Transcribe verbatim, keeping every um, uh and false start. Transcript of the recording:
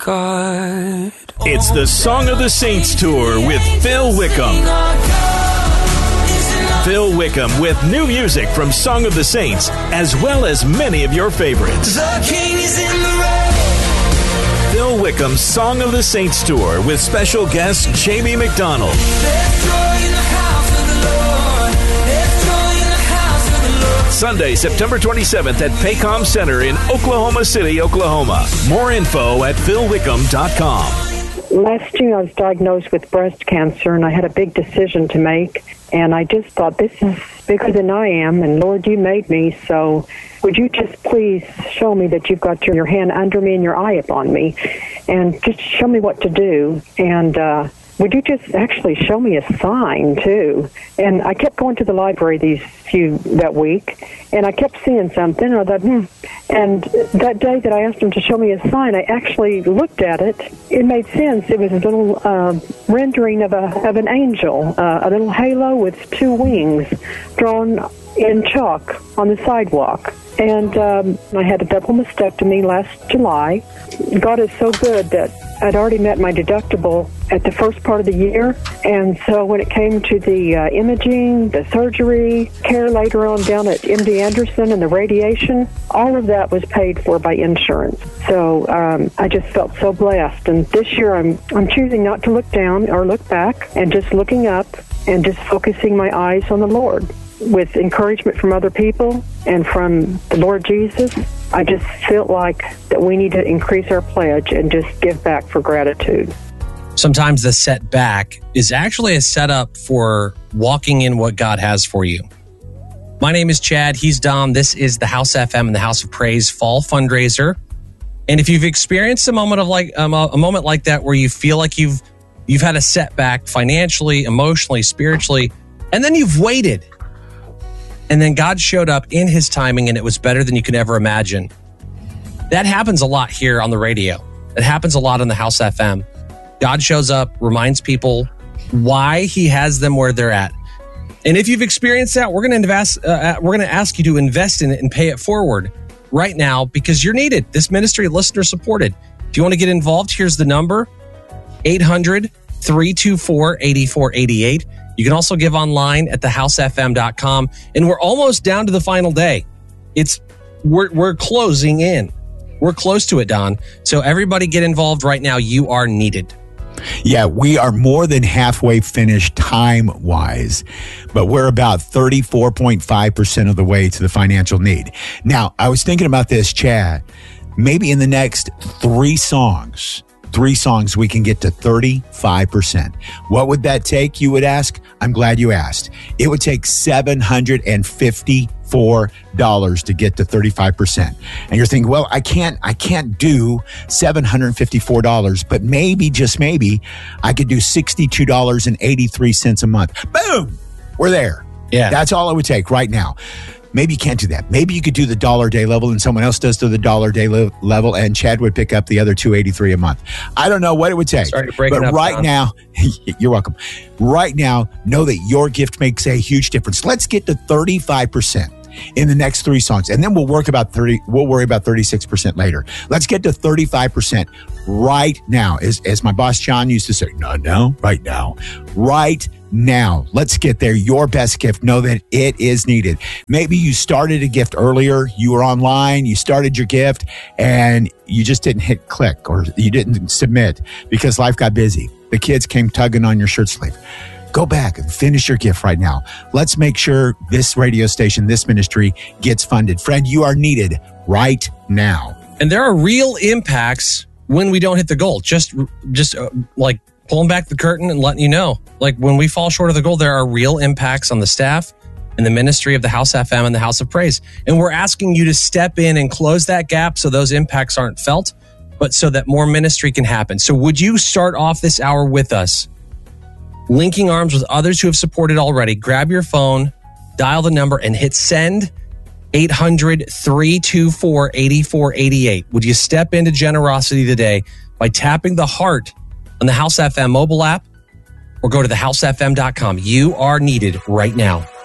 God. It's the Song of the Saints Tour with Phil Wickham. Phil Wickham with new music from Song of the Saints, as well as many of your favorites. The King is in the road. Phil Wickham's Song of the Saints Tour with special guest Jamie McDonald. There's joy in the house of the Lord. There's joy in the house of the Lord. Sunday, September twenty-seventh at Paycom Center in Oklahoma City, Oklahoma. More info at phil wickham dot com. Last June, I was diagnosed with breast cancer, and I had a big decision to make. And I just thought, this is bigger than I am, and Lord, you made me, so would you just please show me that you've got your, your hand under me and your eye upon me, and just show me what to do. And uh, would you just actually show me a sign, too? And I kept going to the library these few, that week, and I kept seeing something, and I thought, hmm. And that day that I asked him to show me a sign, I actually looked at it. It made sense. It was a little uh, rendering of a of an angel, uh, a little halo with two wings drawn in chalk on the sidewalk. And um, I had a double mastectomy last July. God is so good that I'd already met my deductible at the first part of the year. And so when it came to the uh, imaging, the surgery, care later on down at M D Anderson, and the radiation, all of that was paid for by insurance. So um, I just felt so blessed. And this year I'm I'm choosing not to look down or look back, and just looking up and just focusing my eyes on the Lord. With encouragement from other people and from the Lord Jesus, I just feel like that we need to increase our pledge and just give back for gratitude. Sometimes the setback is actually a setup for walking in what God has for you. My name is Chad. He's Dom. This is the House F M and the House of Praise Fall Fundraiser. And if you've experienced a moment of like um, a moment like that where you feel like you've you've had a setback financially, emotionally, spiritually, and then you've waited, and then God showed up in his timing and it was better than you could ever imagine. That happens a lot here on the radio. It happens a lot on the House F M. God shows up, reminds people why he has them where they're at. And if you've experienced that, we're going to invest. Uh, we're going to ask you to invest in it and pay it forward right now, because you're needed. This ministry, listener supported. If you want to get involved, here's the number: eight hundred, three two four, eight four eight eight. You can also give online at the house f m dot com. And we're almost down to the final day. It's we're we're closing in. We're close to it, Don. So everybody get involved right now. You are needed. Yeah, we are more than halfway finished time-wise, but we're about thirty-four point five percent of the way to the financial need. Now, I was thinking about this, Chad. Maybe in the next three songs, three songs, we can get to thirty-five percent. What would that take, you would ask? I'm glad you asked. It would take seven hundred fifty-four dollars to get to thirty-five percent. And you're thinking, well, I can't, I can't do seven hundred fifty-four dollars, but maybe, just maybe, I could do sixty-two dollars and eighty-three cents a month. Boom! We're there. Yeah. That's all it would take right now. Maybe you can't do that. Maybe you could do the dollar day level and someone else does to the dollar day le- level and Chad would pick up the other two eighty-three a month. I don't know what it would take. Sorry to break it but up, right Don. now, you're welcome. Right now, know that your gift makes a huge difference. Let's get to thirty-five percent in the next three songs, and then we'll work about thirty. We'll worry about thirty-six percent later. Let's get to thirty-five percent right now. As as my boss John used to say, no, no, right now, right now. Let's get there. Your best gift. Know that it is needed. Maybe you started a gift earlier. You were online. You started your gift, and you just didn't hit click, or you didn't submit because life got busy. The kids came tugging on your shirt sleeve. Go back and finish your gift right now. Let's make sure this radio station, this ministry gets funded. Friend, you are needed right now. And there are real impacts when we don't hit the goal. Just, just uh, like pulling back the curtain and letting you know, like when we fall short of the goal, there are real impacts on the staff and the ministry of the House F M and the House of Praise. And we're asking you to step in and close that gap so those impacts aren't felt, but so that more ministry can happen. So would you start off this hour with us, linking arms with others who have supported already? Grab your phone, dial the number, and hit send. eight hundred, three two four, eight four eight eight. Would you step into generosity today by tapping the heart on the House F M mobile app, or go to the house f m dot com? You are needed right now.